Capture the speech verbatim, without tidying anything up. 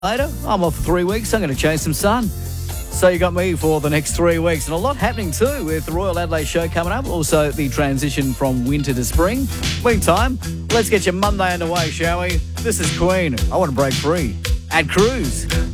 Later, I'm off for three weeks. I'm going to chase some sun. So you got me for the next three weeks. And a lot happening too with the Royal Adelaide Show coming up. Also the transition from winter to spring. Meantime, let's get your Monday underway, shall we? This is Queen. I want to break free at Cruise.